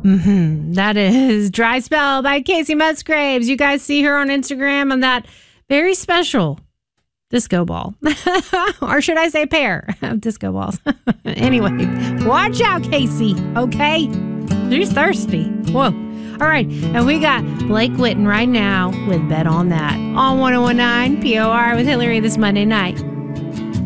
That is Dry Spell by Casey Musgraves. You guys see her on Instagram on that very special disco ball. Or should I say pair of disco balls? Anyway, watch out, Casey, okay? She's thirsty. Whoa. All right, and we got Blake Whitten right now with Bet on That on 101.9 POR with Hillary this Monday night.